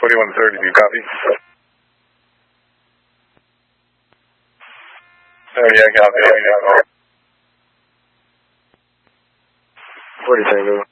2130, do you copy? Oh, yeah, copy. 40 Tango.